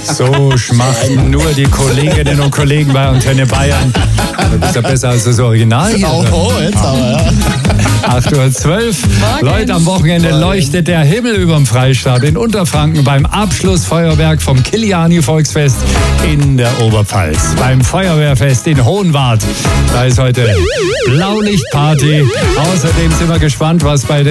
So schmachten nur die Kolleginnen und Kollegen bei Antenne Bayern. Das ist ja besser als das Original hier. Oh, jetzt aber, ja. 8:12 Uhr. Leute, am Wochenende leuchtet der Himmel überm Freistaat in Unterfranken beim Abschlussfeuerwerk vom Kiliani-Volksfest in der Oberpfalz. Beim Feuerwehrfest in Hohenwart. Da ist heute Blaulichtparty. Außerdem sind wir gespannt, was bei